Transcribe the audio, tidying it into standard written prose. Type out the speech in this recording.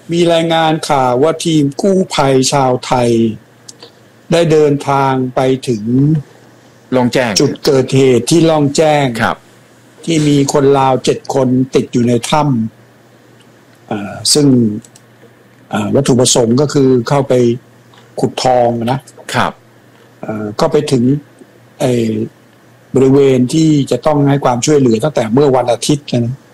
มีรายงานข่าวว่าทีมกู้ภัยชาวไทยได้เดินทางไปถึงล่องแจ้งจุดเกิดเหตุที่ล่องแจ้งครับที่มีคนลาว7 คนติดอยู่ในถ้ำซึ่งวัตถุประสงค์ก็คือเข้าไปขุดทองนะครับก็ไปถึงบริเวณที่จะต้องให้ความช่วยเหลือตั้งแต่เมื่อวันอาทิตย์นะ